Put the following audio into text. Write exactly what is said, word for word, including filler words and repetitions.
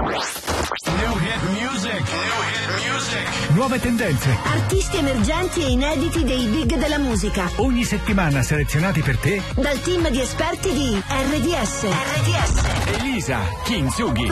New hit music. New hit music. Nuove tendenze. Artisti emergenti e inediti dei big della musica. Ogni settimana selezionati per te dal team di esperti di R D S. R D S. Elisa Kinsugi.